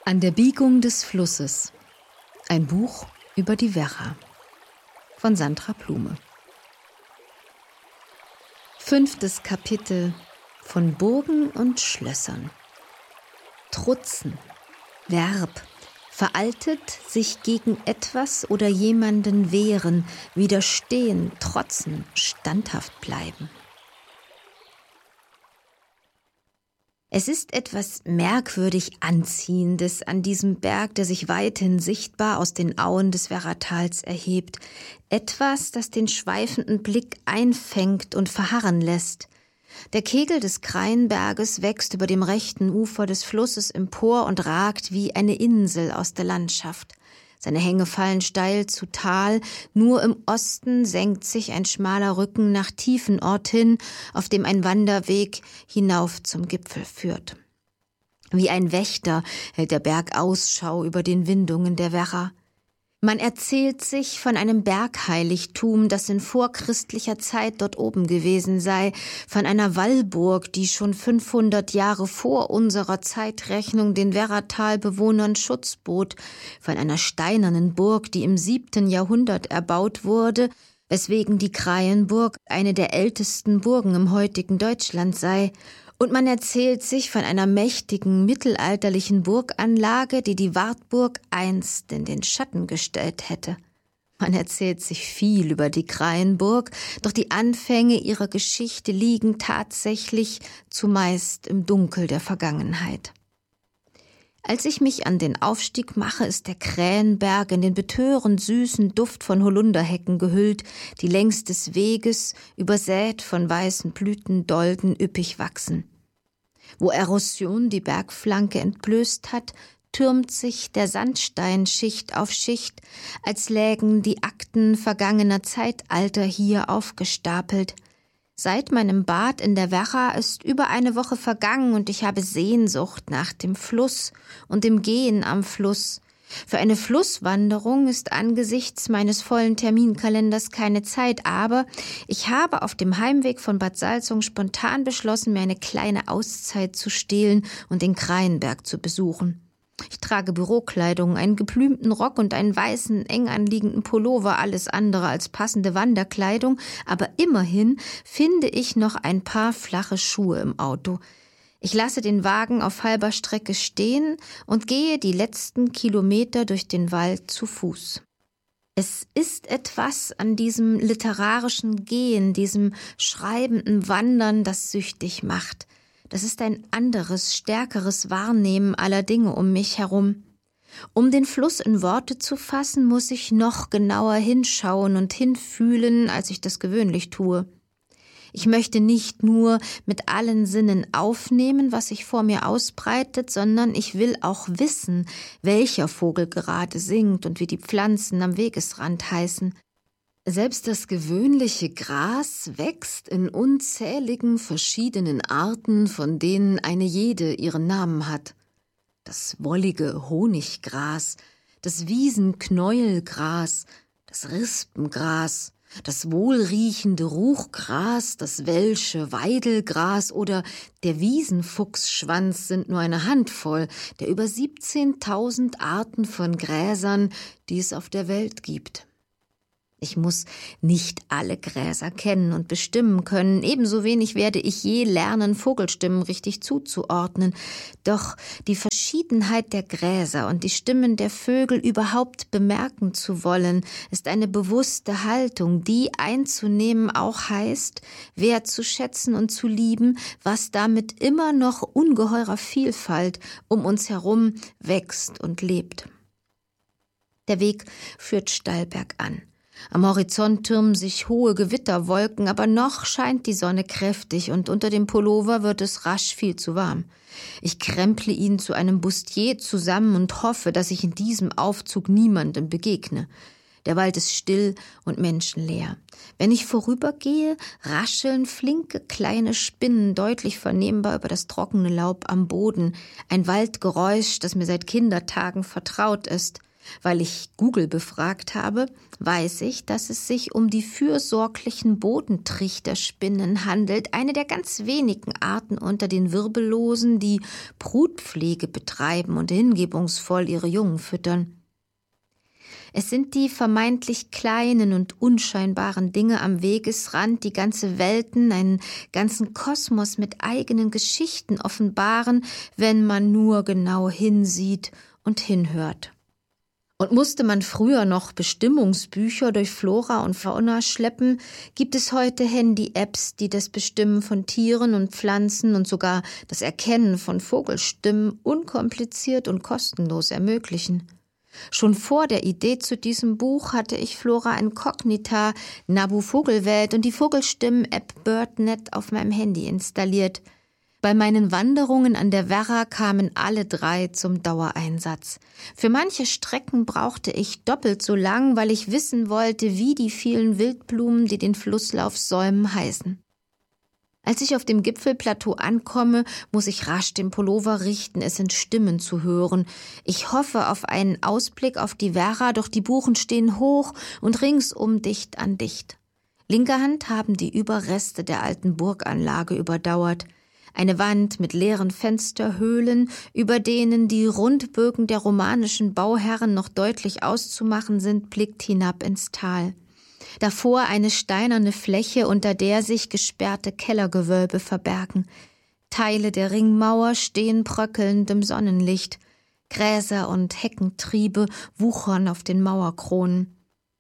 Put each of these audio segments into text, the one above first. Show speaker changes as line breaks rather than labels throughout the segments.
An der Biegung des Flusses. Ein Buch über die Werra von Sandra Blume. 5. Kapitel von Burgen und Schlössern. Trutzen, Verb, veraltet, sich gegen etwas oder jemanden wehren, widerstehen, trotzen, standhaft bleiben. Es ist etwas merkwürdig Anziehendes an diesem Berg, der sich weithin sichtbar aus den Auen des Werratals erhebt. Etwas, das den schweifenden Blick einfängt und verharren lässt. Der Kegel des Kreienberges wächst über dem rechten Ufer des Flusses empor und ragt wie eine Insel aus der Landschaft. Seine Hänge fallen steil zu Tal, nur im Osten senkt sich ein schmaler Rücken nach Tiefenort hin, auf dem ein Wanderweg hinauf zum Gipfel führt. Wie ein Wächter hält der Berg Ausschau über den Windungen der Werra. Man erzählt sich von einem Bergheiligtum, das in vorchristlicher Zeit dort oben gewesen sei, von einer Wallburg, die schon 500 Jahre vor unserer Zeitrechnung den Werratalbewohnern Schutz bot, von einer steinernen Burg, die im 7. Jahrhundert erbaut wurde, weswegen die Kreienburg eine der ältesten Burgen im heutigen Deutschland sei. Und man erzählt sich von einer mächtigen mittelalterlichen Burganlage, die die Wartburg einst in den Schatten gestellt hätte. Man erzählt sich viel über die Kreienburg, doch die Anfänge ihrer Geschichte liegen tatsächlich zumeist im Dunkel der Vergangenheit. Als ich mich an den Aufstieg mache, ist der Krähenberg in den betörend süßen Duft von Holunderhecken gehüllt, die längs des Weges, übersät von weißen Blütendolden, üppig wachsen. Wo Erosion die Bergflanke entblößt hat, türmt sich der Sandstein Schicht auf Schicht, als lägen die Akten vergangener Zeitalter hier aufgestapelt. Seit meinem Bad in der Werra ist über eine Woche vergangen und ich habe Sehnsucht nach dem Fluss und dem Gehen am Fluss. Für eine Flusswanderung ist angesichts meines vollen Terminkalenders keine Zeit, aber ich habe auf dem Heimweg von Bad Salzung spontan beschlossen, mir eine kleine Auszeit zu stehlen und den Kreienberg zu besuchen. Ich trage Bürokleidung, einen geblümten Rock und einen weißen, eng anliegenden Pullover, alles andere als passende Wanderkleidung, aber immerhin finde ich noch ein paar flache Schuhe im Auto. Ich lasse den Wagen auf halber Strecke stehen und gehe die letzten Kilometer durch den Wald zu Fuß. Es ist etwas an diesem literarischen Gehen, diesem schreibenden Wandern, das süchtig macht. Das ist ein anderes, stärkeres Wahrnehmen aller Dinge um mich herum. Um den Fluss in Worte zu fassen, muss ich noch genauer hinschauen und hinfühlen, als ich das gewöhnlich tue. Ich möchte nicht nur mit allen Sinnen aufnehmen, was sich vor mir ausbreitet, sondern ich will auch wissen, welcher Vogel gerade singt und wie die Pflanzen am Wegesrand heißen. Selbst das gewöhnliche Gras wächst in unzähligen verschiedenen Arten, von denen eine jede ihren Namen hat. Das wollige Honiggras, das Wiesenknäuelgras, das Rispengras, das wohlriechende Ruchgras, das welsche Weidelgras oder der Wiesenfuchsschwanz sind nur eine Handvoll der über 17.000 Arten von Gräsern, die es auf der Welt gibt. Ich muss nicht alle Gräser kennen und bestimmen können, ebenso wenig werde ich je lernen, Vogelstimmen richtig zuzuordnen. Doch die Verschiedenheit der Gräser und die Stimmen der Vögel überhaupt bemerken zu wollen, ist eine bewusste Haltung, die einzunehmen auch heißt, wertzuschätzen und zu lieben, was damit immer noch ungeheurer Vielfalt um uns herum wächst und lebt. Der Weg führt steil bergan. Am Horizont türmen sich hohe Gewitterwolken, aber noch scheint die Sonne kräftig und unter dem Pullover wird es rasch viel zu warm. Ich kremple ihn zu einem Bustier zusammen und hoffe, dass ich in diesem Aufzug niemandem begegne. Der Wald ist still und menschenleer. Wenn ich vorübergehe, rascheln flinke kleine Spinnen deutlich vernehmbar über das trockene Laub am Boden. Ein Waldgeräusch, das mir seit Kindertagen vertraut ist. Weil ich Google befragt habe, weiß ich, dass es sich um die fürsorglichen Bodentrichterspinnen handelt, eine der ganz wenigen Arten unter den Wirbellosen, die Brutpflege betreiben und hingebungsvoll ihre Jungen füttern. Es sind die vermeintlich kleinen und unscheinbaren Dinge am Wegesrand, die ganze Welten, einen ganzen Kosmos mit eigenen Geschichten offenbaren, wenn man nur genau hinsieht und hinhört. Und musste man früher noch Bestimmungsbücher durch Flora und Fauna schleppen, gibt es heute Handy-Apps, die das Bestimmen von Tieren und Pflanzen und sogar das Erkennen von Vogelstimmen unkompliziert und kostenlos ermöglichen. Schon vor der Idee zu diesem Buch hatte ich Flora Incognita, Nabu Vogelwelt und die Vogelstimmen-App BirdNet auf meinem Handy installiert. Bei meinen Wanderungen an der Werra kamen alle 3 zum Dauereinsatz. Für manche Strecken brauchte ich doppelt so lang, weil ich wissen wollte, wie die vielen Wildblumen, die den Flusslauf säumen, heißen. Als ich auf dem Gipfelplateau ankomme, muss ich rasch den Pullover richten, es sind Stimmen zu hören. Ich hoffe auf einen Ausblick auf die Werra, doch die Buchen stehen hoch und ringsum dicht an dicht. Linker Hand haben die Überreste der alten Burganlage überdauert. Eine Wand mit leeren Fensterhöhlen, über denen die Rundbögen der romanischen Bauherren noch deutlich auszumachen sind, blickt hinab ins Tal. Davor eine steinerne Fläche, unter der sich gesperrte Kellergewölbe verbergen. Teile der Ringmauer stehen bröckelnd im Sonnenlicht. Gräser und Heckentriebe wuchern auf den Mauerkronen.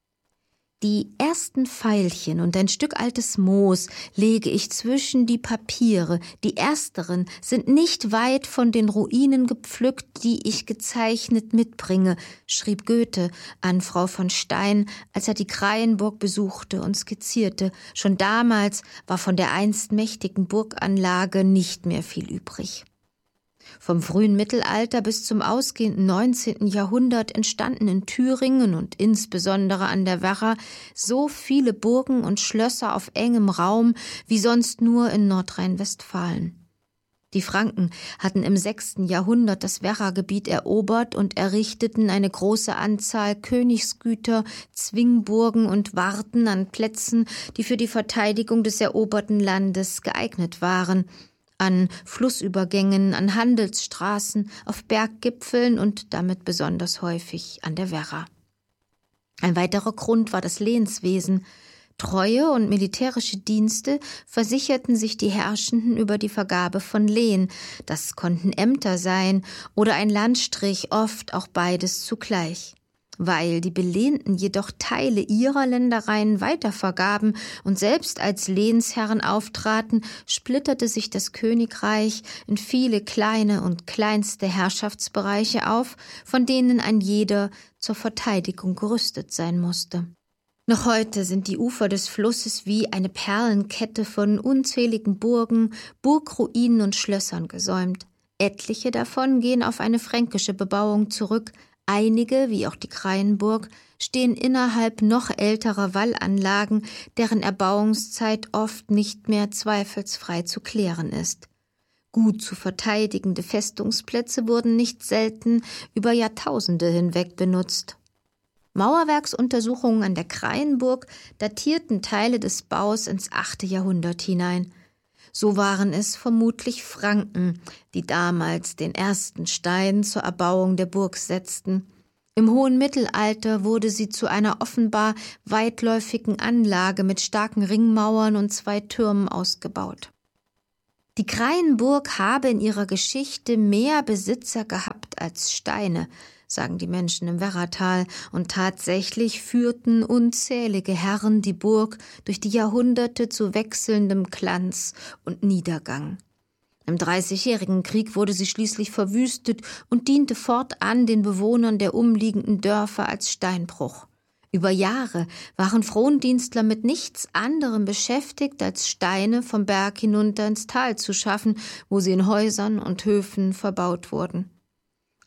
Die ersten Veilchen und ein Stück altes Moos lege ich zwischen die Papiere. Die ersteren sind nicht weit von den Ruinen gepflückt, die ich gezeichnet mitbringe, schrieb Goethe an Frau von Stein, als er die Kreienburg besuchte und skizzierte. Schon damals war von der einst mächtigen Burganlage nicht mehr viel übrig. Vom frühen Mittelalter bis zum ausgehenden 19. Jahrhundert entstanden in Thüringen und insbesondere an der Werra so viele Burgen und Schlösser auf engem Raum wie sonst nur in Nordrhein-Westfalen. Die Franken hatten im 6. Jahrhundert das Werra-Gebiet erobert und errichteten eine große Anzahl Königsgüter, Zwingburgen und Warten an Plätzen, die für die Verteidigung des eroberten Landes geeignet waren, an Flussübergängen, an Handelsstraßen, auf Berggipfeln und damit besonders häufig an der Werra. Ein weiterer Grund war das Lehnswesen. Treue und militärische Dienste versicherten sich die Herrschenden über die Vergabe von Lehen. Das konnten Ämter sein oder ein Landstrich, oft auch beides zugleich. Weil die Belehnten jedoch Teile ihrer Ländereien weitervergaben und selbst als Lehnsherren auftraten, splitterte sich das Königreich in viele kleine und kleinste Herrschaftsbereiche auf, von denen ein jeder zur Verteidigung gerüstet sein musste. Noch heute sind die Ufer des Flusses wie eine Perlenkette von unzähligen Burgen, Burgruinen und Schlössern gesäumt. Etliche davon gehen auf eine fränkische Bebauung zurück. Einige, wie auch die Kreienburg, stehen innerhalb noch älterer Wallanlagen, deren Erbauungszeit oft nicht mehr zweifelsfrei zu klären ist. Gut zu verteidigende Festungsplätze wurden nicht selten über Jahrtausende hinweg benutzt. Mauerwerksuntersuchungen an der Kreienburg datierten Teile des Baus ins 8. Jahrhundert hinein. So waren es vermutlich Franken, die damals den ersten Stein zur Erbauung der Burg setzten. Im hohen Mittelalter wurde sie zu einer offenbar weitläufigen Anlage mit starken Ringmauern und 2 Türmen ausgebaut. Die Kreienburg habe in ihrer Geschichte mehr Besitzer gehabt als Steine, sagen die Menschen im Werratal, und tatsächlich führten unzählige Herren die Burg durch die Jahrhunderte zu wechselndem Glanz und Niedergang. Im Dreißigjährigen Krieg wurde sie schließlich verwüstet und diente fortan den Bewohnern der umliegenden Dörfer als Steinbruch. Über Jahre waren Frondienstler mit nichts anderem beschäftigt, als Steine vom Berg hinunter ins Tal zu schaffen, wo sie in Häusern und Höfen verbaut wurden.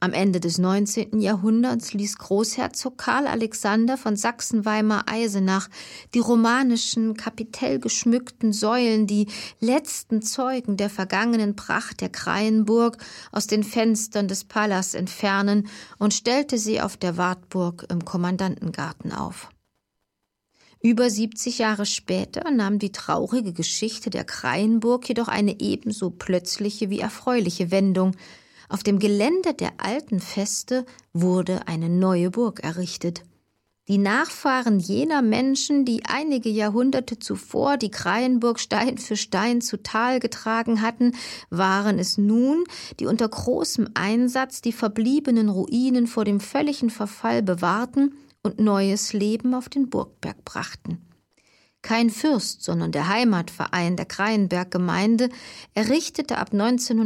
Am Ende des 19. Jahrhunderts ließ Großherzog Karl Alexander von Sachsen-Weimar-Eisenach die romanischen, kapitellgeschmückten Säulen, die letzten Zeugen der vergangenen Pracht der Krayenburg, aus den Fenstern des Palas entfernen und stellte sie auf der Wartburg im Kommandantengarten auf. Über 70 Jahre später nahm die traurige Geschichte der Krayenburg jedoch eine ebenso plötzliche wie erfreuliche Wendung. Auf dem Gelände der alten Feste wurde eine neue Burg errichtet. Die Nachfahren jener Menschen, die einige Jahrhunderte zuvor die Krayenburg Stein für Stein zu Tal getragen hatten, waren es nun, die unter großem Einsatz die verbliebenen Ruinen vor dem völligen Verfall bewahrten und neues Leben auf den Burgberg brachten. Kein Fürst, sondern der Heimatverein der Krayenberg-Gemeinde errichtete ab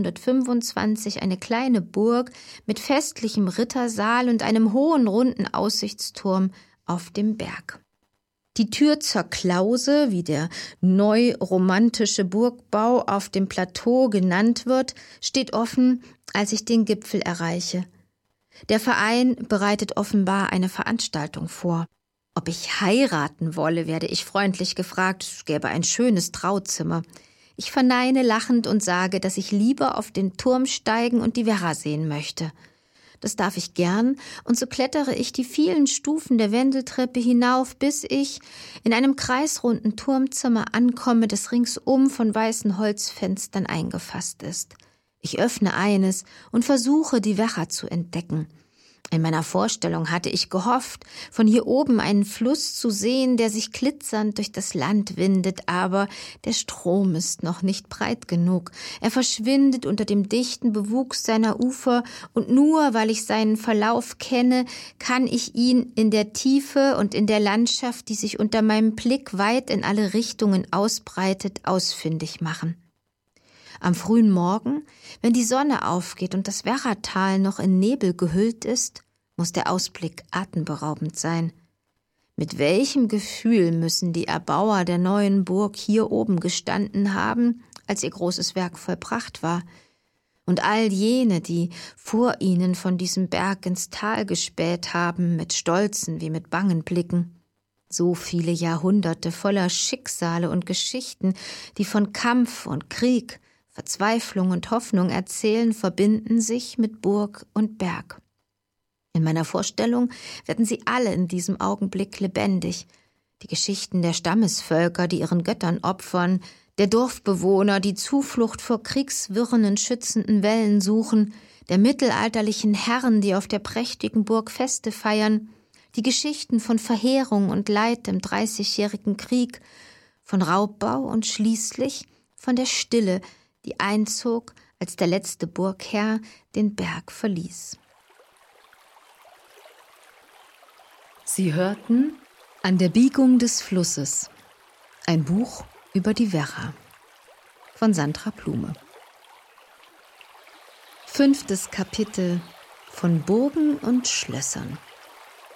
1925 eine kleine Burg mit festlichem Rittersaal und einem hohen runden Aussichtsturm auf dem Berg. Die Tür zur Klause, wie der neuromantische Burgbau auf dem Plateau genannt wird, steht offen, als ich den Gipfel erreiche. Der Verein bereitet offenbar eine Veranstaltung vor. Ob ich heiraten wolle, werde ich freundlich gefragt, es gäbe ein schönes Trauzimmer. Ich verneine lachend und sage, dass ich lieber auf den Turm steigen und die Werra sehen möchte. Das darf ich gern, und so klettere ich die vielen Stufen der Wendeltreppe hinauf, bis ich in einem kreisrunden Turmzimmer ankomme, das ringsum von weißen Holzfenstern eingefasst ist. Ich öffne eines und versuche, die Werra zu entdecken. In meiner Vorstellung hatte ich gehofft, von hier oben einen Fluss zu sehen, der sich glitzernd durch das Land windet, aber der Strom ist noch nicht breit genug. Er verschwindet unter dem dichten Bewuchs seiner Ufer, und nur weil ich seinen Verlauf kenne, kann ich ihn in der Tiefe und in der Landschaft, die sich unter meinem Blick weit in alle Richtungen ausbreitet, ausfindig machen. Am frühen Morgen, wenn die Sonne aufgeht und das Werratal noch in Nebel gehüllt ist, muss der Ausblick atemberaubend sein. Mit welchem Gefühl müssen die Erbauer der neuen Burg hier oben gestanden haben, als ihr großes Werk vollbracht war? Und all jene, die vor ihnen von diesem Berg ins Tal gespäht haben, mit stolzen wie mit bangen Blicken. So viele Jahrhunderte voller Schicksale und Geschichten, die von Kampf und Krieg, Verzweiflung und Hoffnung erzählen, verbinden sich mit Burg und Berg. In meiner Vorstellung werden sie alle in diesem Augenblick lebendig. Die Geschichten der Stammesvölker, die ihren Göttern opfern, der Dorfbewohner, die Zuflucht vor kriegswirrenden, schützenden Wellen suchen, der mittelalterlichen Herren, die auf der prächtigen Burg Feste feiern, die Geschichten von Verheerung und Leid im 30-jährigen Krieg, von Raubbau und schließlich von der Stille, die einzog, als der letzte Burgherr den Berg verließ. Sie hörten An der Biegung des Flusses, ein Buch über die Werra von Sandra Blume. 5. Kapitel von Burgen und Schlössern.